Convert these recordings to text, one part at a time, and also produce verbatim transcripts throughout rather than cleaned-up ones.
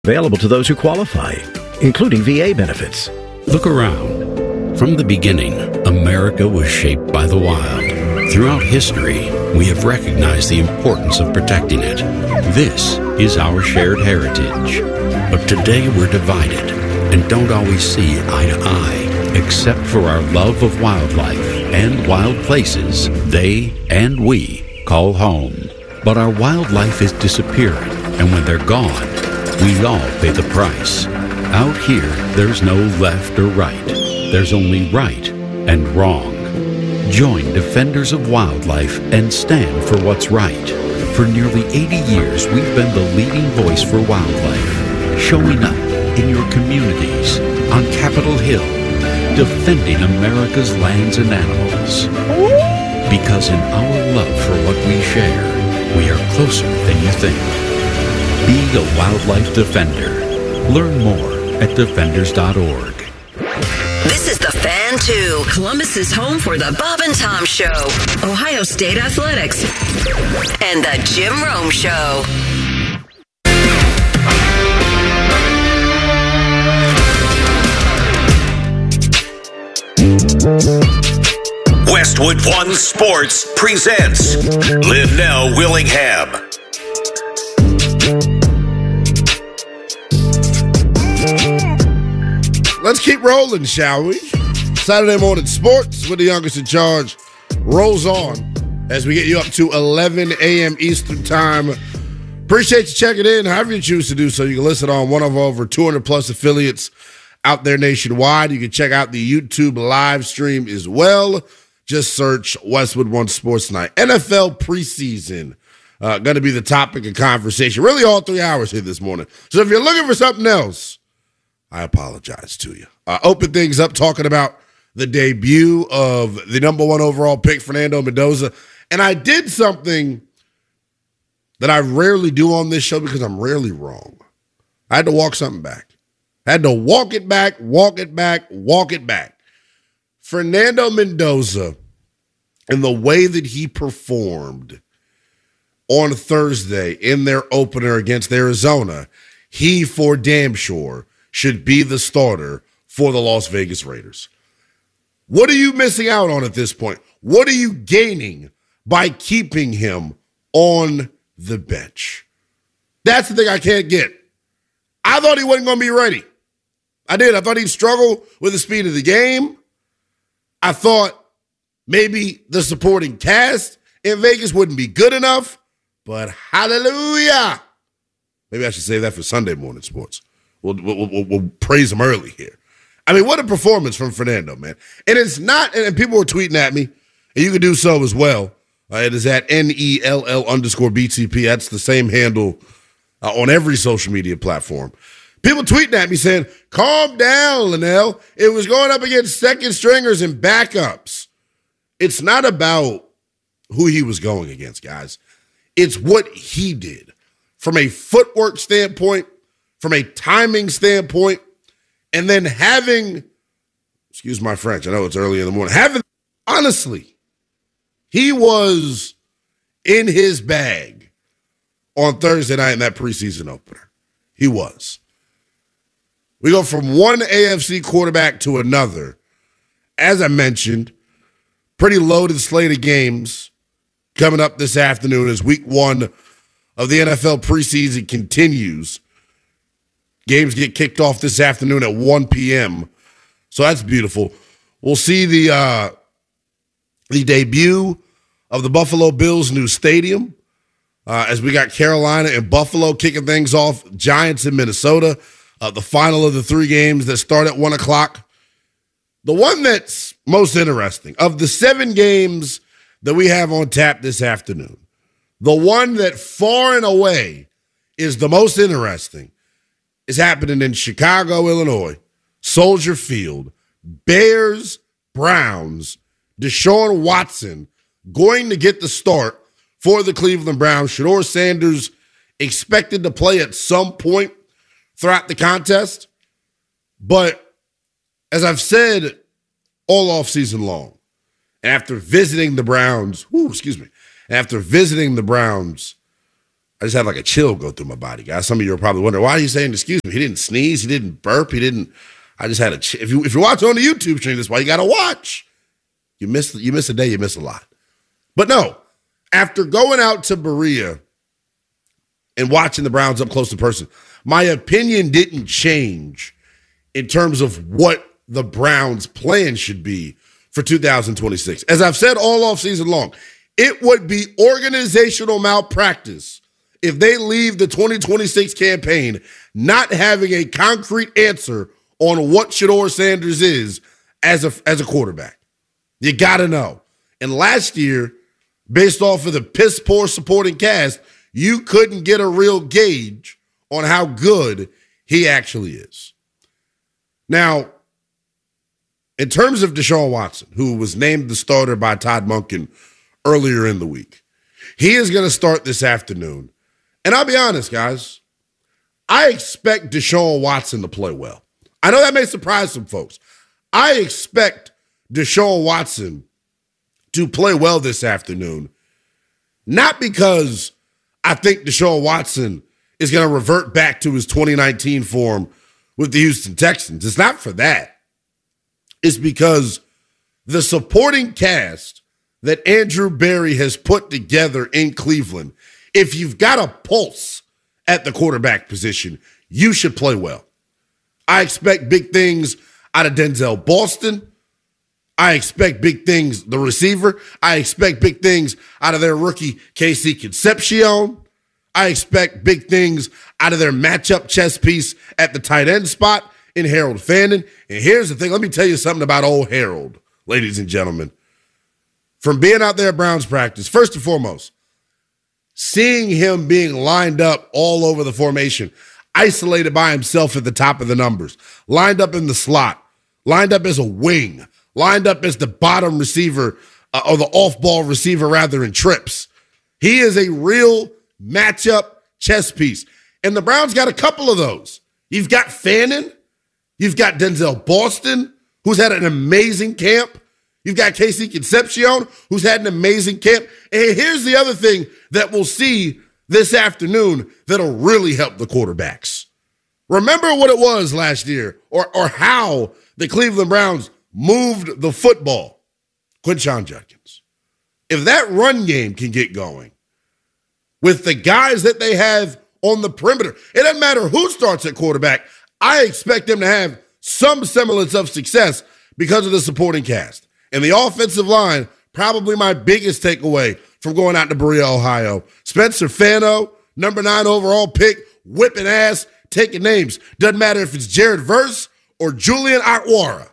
Available to those who qualify, including V A benefits. Look around. From the beginning, America was shaped by the wild. Throughout history, we have recognized the importance of protecting it. This is our shared heritage. But today we're divided and don't always see eye to eye, except for our love of wildlife and wild places they and we call home. But our wildlife is disappearing, and when they're gone, we all pay the price. Out here, there's no left or right. There's only right and wrong. Join Defenders of Wildlife and stand for what's right. For nearly eighty years, we've been the leading voice for wildlife, showing up in your communities, on Capitol Hill, defending America's lands and animals. Because in our love for what we share, we are closer than you think. Be a wildlife defender. Learn more at defenders dot org. This is the Fan two, Columbus's home for the Bob and Tom Show, Ohio State Athletics, and the Jim Rome Show. Westwood One Sports presents Linnell Willingham. Let's keep rolling, shall we? Saturday morning sports with the youngest in charge rolls on as we get you up to eleven a.m. Eastern time. Appreciate you checking in. However you choose to do so, you can listen on one of our over two hundred plus affiliates out there nationwide. You can check out the YouTube live stream as well. Just search Westwood One Sports Tonight. N F L preseason uh, going to be the topic of conversation. Really all three hours here this morning. So if you're looking for something else, I apologize to you. Uh, open things up talking about the debut of the number one overall pick, Fernando Mendoza. And I did something that I rarely do on this show because I'm rarely wrong. I had to walk something back. I had to walk it back, walk it back, walk it back. Fernando Mendoza and the way that he performed on Thursday in their opener against Arizona, he for damn sure should be the starter for the Las Vegas Raiders. What are you missing out on at this point? What are you gaining by keeping him on the bench? That's the thing I can't get. I thought he wasn't going to be ready. I did. I thought he'd struggle with the speed of the game. I thought maybe the supporting cast in Vegas wouldn't be good enough, but hallelujah. Maybe I should save that for Sunday morning sports. We'll, we'll, we'll, we'll praise him early here. I mean, what a performance from Fernando, man. And it's not, and people were tweeting at me, and you can do so as well. Uh, it is at N E L L underscore B T P. That's the same handle uh, on every social media platform. People tweeting at me saying, calm down, Linnell. It was going up against second stringers and backups. It's not about who he was going against, guys. It's what he did from a footwork standpoint, from a timing standpoint, and then having, excuse my French, I know it's early in the morning, having, honestly, he was in his bag on Thursday night in that preseason opener. He was. We go from one A F C quarterback to another. As I mentioned, pretty loaded slate of games coming up this afternoon as week one of the N F L preseason continues. Games get kicked off this afternoon at one p.m. So that's beautiful. We'll see the uh, the debut of the Buffalo Bills' new stadium uh, as we got Carolina and Buffalo kicking things off, Giants in Minnesota. Uh, the final of the three games that start at one o'clock. The one that's most interesting, of the seven games that we have on tap this afternoon, the one that far and away is the most interesting is happening in Chicago, Illinois, Soldier Field. Bears, Browns, Deshaun Watson going to get the start for the Cleveland Browns. Shedeur Sanders expected to play at some point throughout the contest. But as I've said all offseason long, after visiting the Browns, whoo, excuse me, after visiting the Browns I just had like a chill go through my body, guys. Some of you are probably wondering, why are you saying excuse me? He didn't sneeze. He didn't burp. He didn't. I just had a chill. If, you, if you're watching on the YouTube stream, that's why you got to watch. You miss, you miss a day, you miss a lot. But no, after going out to Berea and watching the Browns up close to person, my opinion didn't change in terms of what the Browns' plan should be for two thousand twenty-six. As I've said all offseason long, it would be organizational malpractice if they leave the twenty twenty-six campaign not having a concrete answer on what Shedeur Sanders is as a, as a quarterback. You got to know. And last year, based off of the piss-poor supporting cast, you couldn't get a real gauge on how good he actually is. Now, in terms of Deshaun Watson, who was named the starter by Todd Monken earlier in the week, he is going to start this afternoon. And I'll be honest, guys, I expect Deshaun Watson to play well. I know that may surprise some folks. I expect Deshaun Watson to play well this afternoon, not because I think Deshaun Watson is going to revert back to his twenty nineteen form with the Houston Texans. It's not for that. It's because the supporting cast that Andrew Berry has put together in Cleveland, if you've got a pulse at the quarterback position, you should play well. I expect big things out of Denzel Boston. I expect big things, the receiver. I expect big things out of their rookie, K C Concepcion. I expect big things out of their matchup chess piece at the tight end spot in Harold Fandon. And here's the thing. Let me tell you something about old Harold, ladies and gentlemen. From being out there at Browns practice, first and foremost, seeing him being lined up all over the formation, isolated by himself at the top of the numbers, lined up in the slot, lined up as a wing, lined up as the bottom receiver, uh, or the off-ball receiver, rather, in trips. He is a real matchup chess piece. And the Browns got a couple of those. You've got Fannin. You've got Denzel Boston, who's had an amazing camp. You've got K C Concepcion, who's had an amazing camp. And here's the other thing that we'll see this afternoon that'll really help the quarterbacks. Remember what it was last year, or, or how the Cleveland Browns moved the football. Quinshon Judkins. If that run game can get going with the guys that they have on the perimeter, it doesn't matter who starts at quarterback, I expect them to have some semblance of success because of the supporting cast. And the offensive line, probably my biggest takeaway from going out to Berea, Ohio. Spencer Fano, number nine overall pick, whipping ass, taking names. Doesn't matter if it's Jared Verse or Julian Atwara.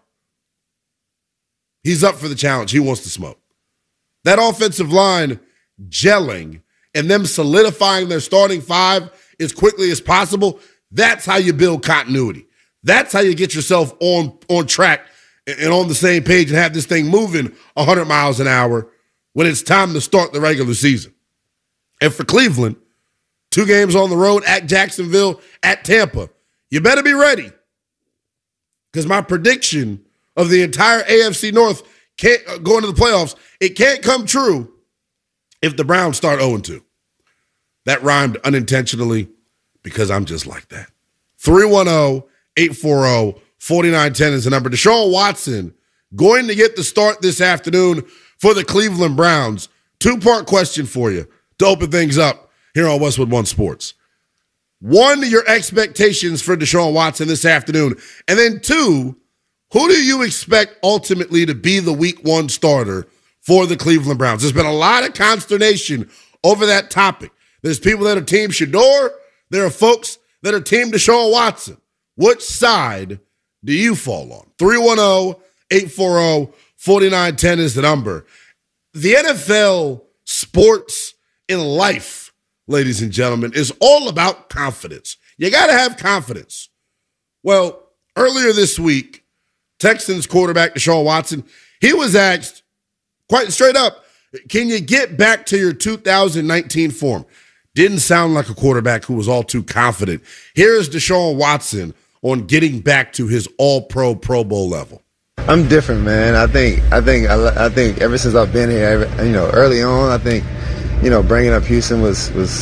He's up for the challenge. He wants to smoke. That offensive line gelling and them solidifying their starting five as quickly as possible, that's how you build continuity. That's how you get yourself on, on track and on the same page and have this thing moving one hundred miles an hour when it's time to start the regular season. And for Cleveland, two games on the road, at Jacksonville, at Tampa, you better be ready. Because my prediction of the entire A F C North can't uh, going to the playoffs, it can't come true if the Browns start oh and two. That rhymed unintentionally because I'm just like that. three one zero, eight four zero, four nine one zero is the number. Deshaun Watson going to get the start this afternoon for the Cleveland Browns. Two-part question for you to open things up here on Westwood One Sports. One, your expectations for Deshaun Watson this afternoon. And then two, who do you expect ultimately to be the week one starter for the Cleveland Browns? There's been a lot of consternation over that topic. There's people that are team Shedeur. There are folks that are team Deshaun Watson. Which side do you fall on? three one zero, eight four zero, four nine one zero is the number. The N F L, sports, and life, ladies and gentlemen, is all about confidence. You got to have confidence. Well, earlier this week, Texans quarterback Deshaun Watson, he was asked quite straight up, can you get back to your two thousand nineteen form? Didn't sound like a quarterback who was all too confident. Here's Deshaun Watson on getting back to his all-pro Pro Bowl level. I'm different, man. I think, I think, I, I think ever since I've been here, you know, early on, I think, you know, bringing up Houston was, was,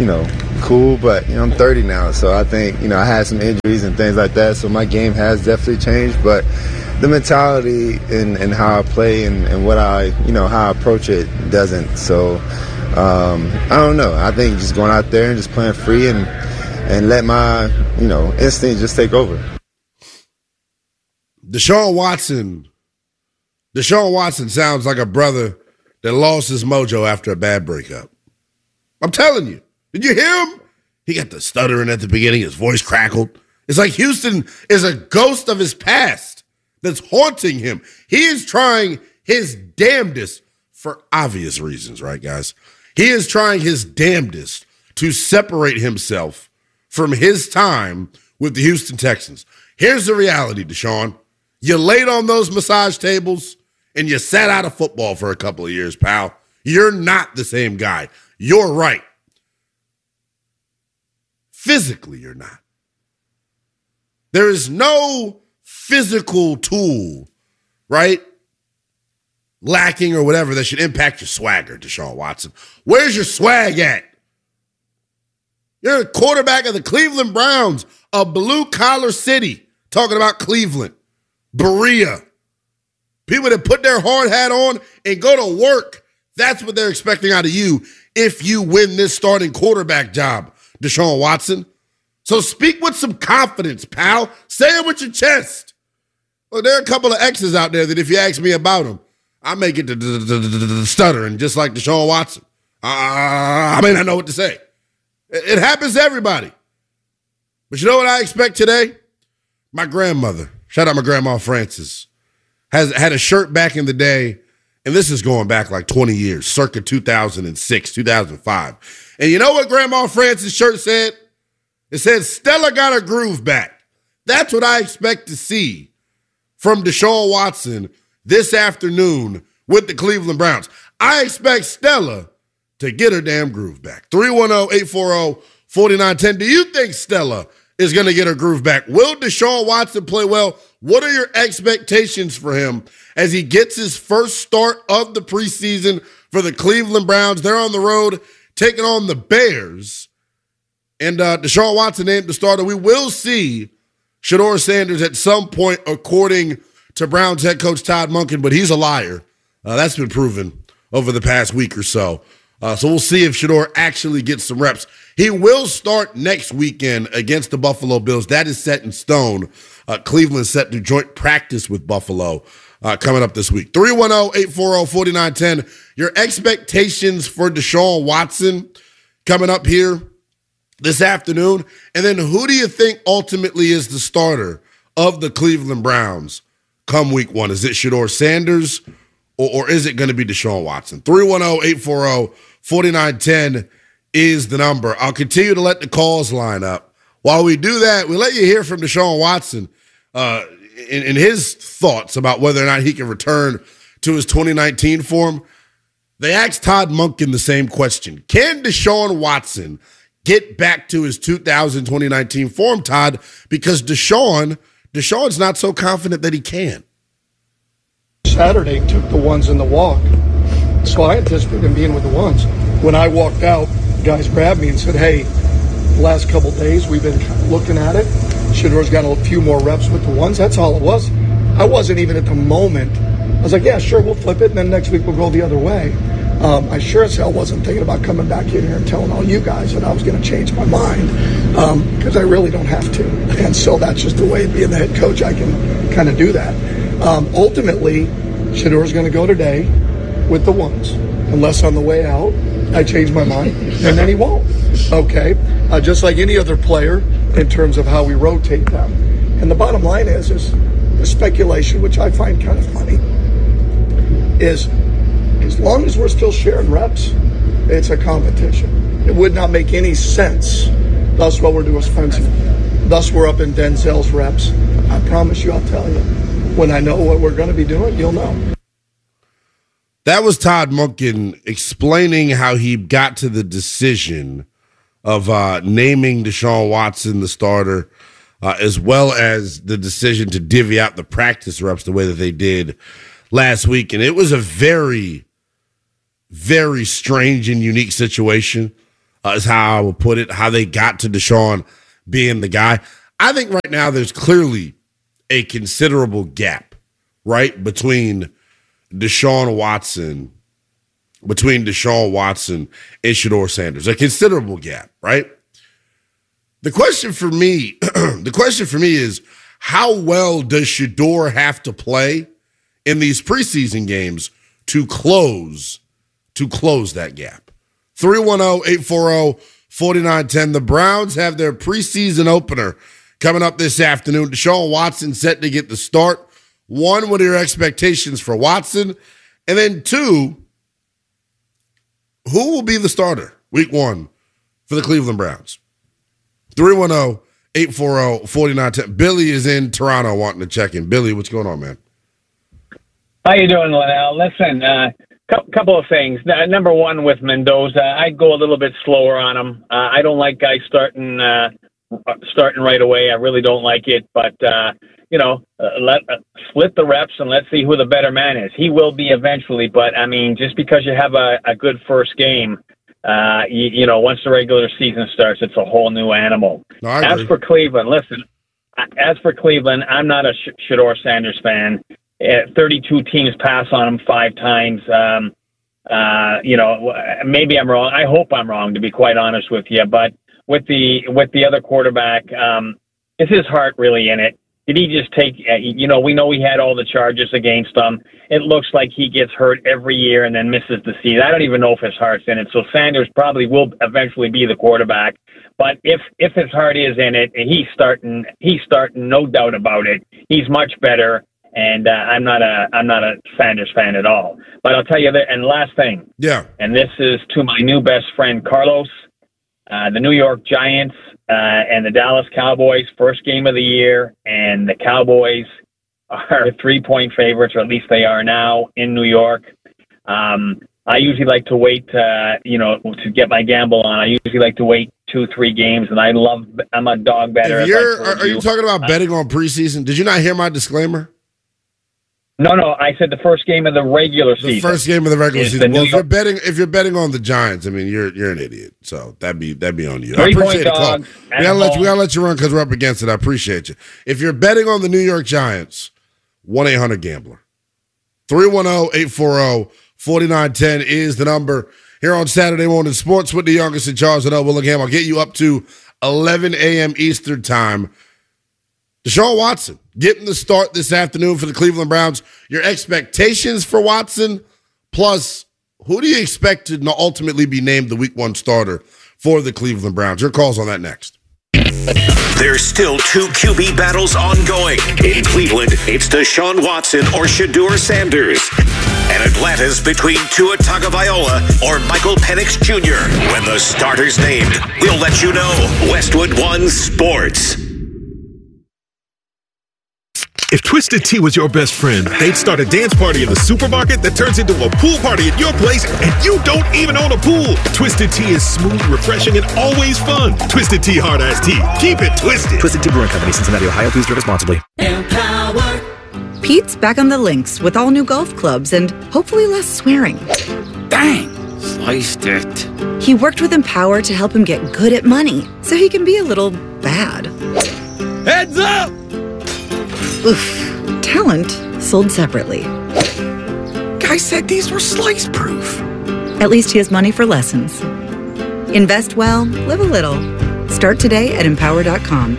you know, cool, but, you know, I'm thirty now, so I think, you know, I had some injuries and things like that, so my game has definitely changed, but the mentality and, and how I play and, and what I, you know, how I approach it doesn't. So, um, I don't know. I think just going out there and just playing free and, and let my, you know, instinct just take over. Deshaun Watson, Deshaun Watson sounds like a brother that lost his mojo after a bad breakup. I'm telling you. Did you hear him? He got the stuttering at the beginning. His voice crackled. It's like Houston is a ghost of his past that's haunting him. He is trying his damnedest for obvious reasons, right, guys? He is trying his damnedest to separate himself from his time with the Houston Texans. Here's the reality, Deshaun. You laid on those massage tables and you sat out of football for a couple of years, pal. You're not the same guy. You're right. Physically, you're not. There is no physical tool, right, lacking or whatever that should impact your swagger, Deshaun Watson. Where's your swag at? You're a quarterback of the Cleveland Browns, a blue-collar city, talking about Cleveland, Berea. People that put their hard hat on and go to work, that's what they're expecting out of you if you win this starting quarterback job, Deshaun Watson. So speak with some confidence, pal. Say it with your chest. Well, there are a couple of X's out there that if you ask me about them, I may get the stuttering just like Deshaun Watson. Uh, I may not know what to say. It happens to everybody. But you know what I expect today? My grandmother, shout out my grandma Frances, has had a shirt back in the day, and this is going back like twenty years, circa two thousand six, two thousand five. And you know what Grandma Frances' shirt said? It said, Stella got her groove back. That's what I expect to see from Deshaun Watson this afternoon with the Cleveland Browns. I expect Stella to get her damn groove back. three one zero, eight four zero, four nine one zero. Do you think Stella is going to get her groove back? Will Deshaun Watson play well? What are your expectations for him as he gets his first start of the preseason for the Cleveland Browns? They're on the road taking on the Bears. And uh, Deshaun Watson named the starter. We will see Shedeur Sanders at some point, according to Browns head coach Todd Monken, but he's a liar. Uh, that's been proven over the past week or so. Uh, so we'll see if Shedeur actually gets some reps. He will start next weekend against the Buffalo Bills. That is set in stone. Uh, Cleveland set to joint practice with Buffalo uh, coming up this week. three one zero, eight four zero, four nine one zero. Your expectations for Deshaun Watson coming up here this afternoon. And then who do you think ultimately is the starter of the Cleveland Browns come week one? Is it Shedeur Sanders or, or is it going to be Deshaun Watson? three one zero, eight four zero, four nine one zero is the number. I'll continue to let the calls line up. While we do that, we let you hear from Deshaun Watson uh, in, in his thoughts about whether or not he can return to his twenty nineteen form. They asked Todd Monken the same question. Can Deshaun Watson get back to his two thousand twenty nineteen form, Todd? Because Deshaun, Deshaun's not so confident that he can. Saturday took the ones in the walk, so I anticipated him being with the ones. When I walked out, guys grabbed me and said, hey, the last couple days we've been looking at it. Shedeur's got a few more reps with the ones. That's all it was. I wasn't even at the moment. I was like, yeah, sure, we'll flip it, and then next week we'll go the other way. Um, I sure as hell wasn't thinking about coming back in here and telling all you guys that I was going to change my mind, because um, I really don't have to. And so that's just the way, being the head coach, I can kind of do that. Um, ultimately, Shedeur's going to go today with the ones, unless on the way out I change my mind, and then he won't. Okay, uh, just like any other player in terms of how we rotate them. And the bottom line is, is the speculation, which I find kind of funny, is as long as we're still sharing reps, it's a competition. It would not make any sense. Thus, what we're doing is fencing. Thus, we're up in Denzel's reps. I promise you, I'll tell you. When I know what we're going to be doing, you'll know. That was Todd Monken explaining how he got to the decision of uh, naming Deshaun Watson the starter, uh, as well as the decision to divvy out the practice reps the way that they did last week. And it was a very, very strange and unique situation. uh, is how I would put it, how they got to Deshaun being the guy. I think right now there's clearly a considerable gap, right, between Deshaun Watson, between Deshaun Watson and Shedeur Sanders. A considerable gap, right? The question for me, the question for me is, how well does Shedeur have to play in these preseason games to close, to close that gap? three one zero, eight four zero, four nine one zero. The Browns have their preseason opener coming up this afternoon. Deshaun Watson set to get the start. One, what are your expectations for Watson? And then two, who will be the starter week one for the Cleveland Browns? three one zero, eight four zero, four nine one zero. Billy is in Toronto wanting to check in. Billy, what's going on, man? How you doing, Linnell? Listen, a uh, cu- couple of things. Uh, number one, with Mendoza, I'd go a little bit slower on him. Uh, I don't like guys starting uh, starting right away. I really don't like it. But, uh, you know, uh, let uh, split the reps and let's see who the better man is. He will be eventually. But, I mean, just because you have a, a good first game, uh, you, you know, once the regular season starts, it's a whole new animal. No, I as agree. for Cleveland, listen, as for Cleveland, I'm not a Sh- Shedeur Sanders fan. Uh, thirty-two teams pass on him five times. Um, uh, you know, maybe I'm wrong. I hope I'm wrong, to be quite honest with you. But with the with the other quarterback, um, is his heart really in it? Did he just take? Uh, you know, we know he had all the charges against him. It looks like he gets hurt every year and then misses the season. I don't even know if his heart's in it. So Sanders probably will eventually be the quarterback. But if if his heart is in it, he's starting. He's starting, no doubt about it. He's much better. And uh, I'm not a I'm not a Sanders fan at all. But I'll tell you that. And last thing, yeah. And this is to my new best friend Carlos, uh, the New York Giants uh, and the Dallas Cowboys. First game of the year, and the Cowboys are three point favorites, or at least they are now in New York. Um, I usually like to wait, uh, you know, to get my gamble on. I usually like to wait two, three games, and I love. I'm a dog better. If you're, are, are you talking about betting on preseason? Did you not hear my disclaimer? No, no, I said the first game of the regular season. The first game of the regular is season. the Well, New if you're York- betting, if you're betting on the Giants, I mean, you're you're an idiot. So that'd be that'd be on you. I Three appreciate point the call. dogs We at gotta let you, we home. gotta let you run because we're up against it. I appreciate you. If you're betting on the New York Giants, one eight hundred gambler. three one zero, eight four zero, four nine one zero is the number here on Saturday Morning Sports with the youngest in charge of Willingham. I'll get you up to eleven a.m. Eastern time. Deshaun Watson getting the start this afternoon for the Cleveland Browns. Your expectations for Watson, plus who do you expect to ultimately be named the week one starter for the Cleveland Browns? Your calls on that next. There's still two Q B battles ongoing. In Cleveland, it's Deshaun Watson or Shedeur Sanders. And Atlanta's between Tua Tagovailoa or Michael Penix Junior When the starter's named, we'll let you know. Westwood One Sports. If Twisted Tea was your best friend, they'd start a dance party in the supermarket that turns into a pool party at your place, and you don't even own a pool. Twisted Tea is smooth, refreshing, and always fun. Twisted Tea Hard Iced Tea. Keep it twisted. Twisted Tea Brewing Company, Cincinnati, Ohio. Please drink responsibly. Empower. Pete's back on the links with all new golf clubs and hopefully less swearing. Dang, sliced it. He worked with Empower to help him get good at money so he can be a little bad. Heads up! Oof. Talent sold separately. Guy said these were slice proof. At least he has money for lessons. Invest well, live a little. Start today at empower dot com.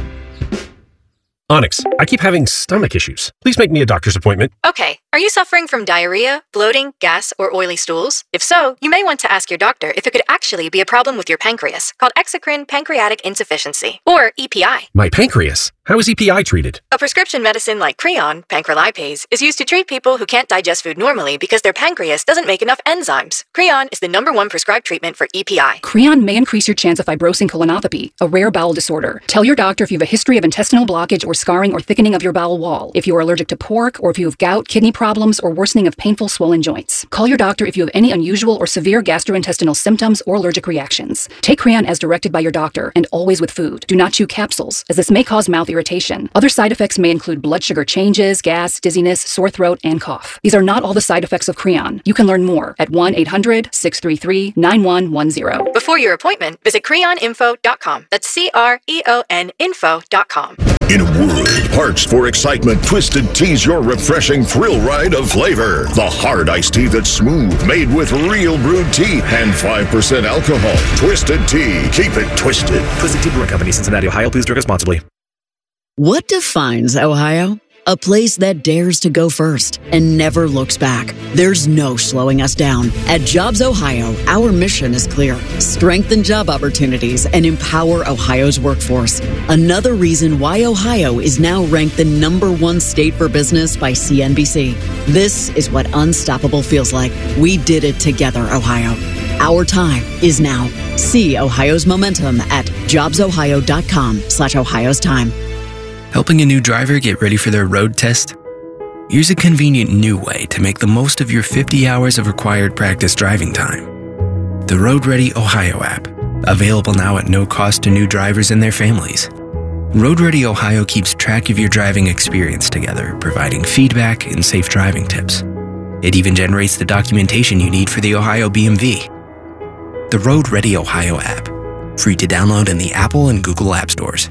Onyx, I keep having stomach issues. Please make me a doctor's appointment. Okay, are you suffering from diarrhea, bloating, gas, or oily stools? If so, you may want to ask your doctor if it could actually be a problem with your pancreas, called exocrine pancreatic insufficiency, or E P I. My pancreas? How is E P I treated? A prescription medicine like Creon, pancrelipase, is used to treat people who can't digest food normally because their pancreas doesn't make enough enzymes. Creon is the number one prescribed treatment for E P I. Creon may increase your chance of fibrosing colonopathy, a rare bowel disorder. Tell your doctor if you have a history of intestinal blockage or scarring or thickening of your bowel wall, if you are allergic to pork, or if you have gout, kidney problems, or worsening of painful swollen joints. Call your doctor if you have any unusual or severe gastrointestinal symptoms or allergic reactions. Take Creon as directed by your doctor and always with food. Do not chew capsules, as this may cause mouth irritation irritation. Other side effects may include blood sugar changes, gas, dizziness, sore throat, and cough. These are not all the side effects of Creon. You can learn more at one eight hundred, six three three, nine one one zero. Before your appointment, visit creon info dot com. That's C R E O N info dot com. In a world parched for excitement, Twisted Tea's your refreshing thrill ride of flavor. The hard iced tea that's smooth, made with real brewed tea and five percent alcohol. Twisted Tea. Keep it twisted. Twisted Tea Brewing Company, Cincinnati, Ohio. Please drink responsibly. What defines Ohio? A place that dares to go first and never looks back. There's no slowing us down. At Jobs Ohio, our mission is clear. Strengthen job opportunities and empower Ohio's workforce. Another reason why Ohio is now ranked the number one state for business by C N B C. This is what unstoppable feels like. We did it together, Ohio. Our time is now. See Ohio's momentum at jobsohio.com slash Ohio's time. Helping a new driver get ready for their road test? Here's a convenient new way to make the most of your fifty hours of required practice driving time. The Road Ready Ohio app, available now at no cost to new drivers and their families. Road Ready Ohio keeps track of your driving experience together, providing feedback and safe driving tips. It even generates the documentation you need for the Ohio B M V. The Road Ready Ohio app, free to download in the Apple and Google App Stores.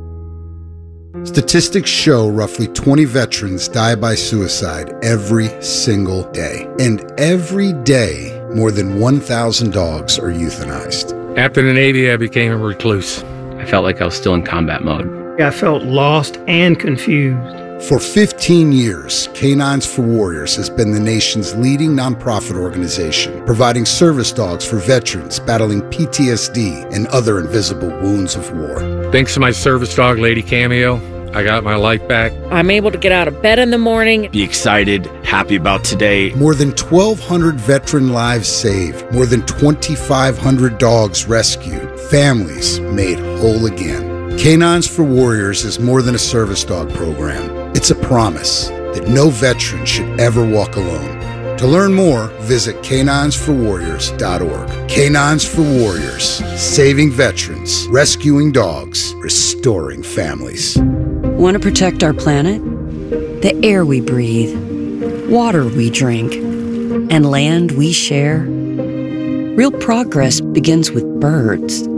Statistics show roughly twenty veterans die by suicide every single day. And every day, more than one thousand dogs are euthanized. After the Navy, I became a recluse. I felt like I was still in combat mode. I felt lost and confused. For fifteen years, Canines for Warriors has been the nation's leading nonprofit organization, providing service dogs for veterans battling P T S D and other invisible wounds of war. Thanks to my service dog, Lady Cameo, I got my life back. I'm able to get out of bed in the morning. Be excited, happy about today. More than twelve hundred veteran lives saved. More than twenty-five hundred dogs rescued. Families made whole again. Canines for Warriors is more than a service dog program. It's a promise that no veteran should ever walk alone. To learn more, visit canines for warriors dot org. Canines for Warriors, saving veterans, rescuing dogs, restoring families. Want to protect our planet? The air we breathe, water we drink, and land we share? Real progress begins with birds.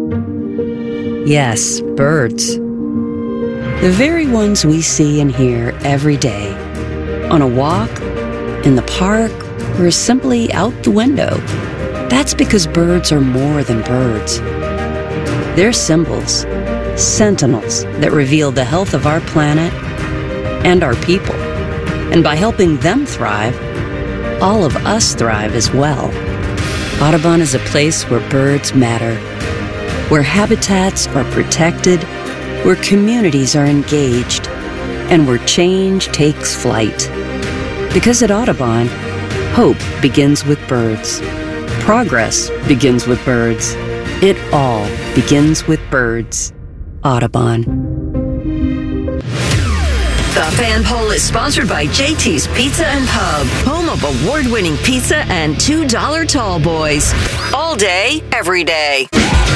Yes, birds. The very ones we see and hear every day. On a walk, in the park, or simply out the window. That's because birds are more than birds. They're symbols, sentinels that reveal the health of our planet and our people. And by helping them thrive, all of us thrive as well. Audubon is a place where birds matter, where habitats are protected, where communities are engaged, and where change takes flight. Because at Audubon, hope begins with birds. Progress begins with birds. It all begins with birds. Audubon. The Fan Poll is sponsored by J T's Pizza and Pub, home of award-winning pizza and two dollar tall boys. All day, every day.